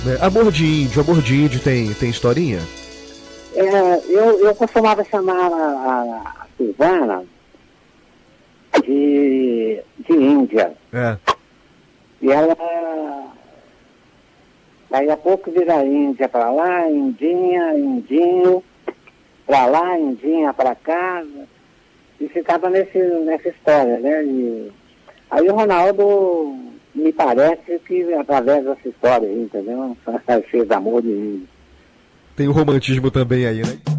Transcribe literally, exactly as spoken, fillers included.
Né? Amor de índio, amor de índio tem, tem historinha? É, eu, eu costumava chamar a, a, a Silvana de, de Índia. É. E ela, daí a pouco vira Índia pra lá, Indinha, Indinho, pra lá, Indinha pra cá, e ficava nesse, nessa história, né? E, aí o Ronaldo me parece que através dessa história aí, entendeu? Fez amor de Índia. Tem o romantismo também aí, né?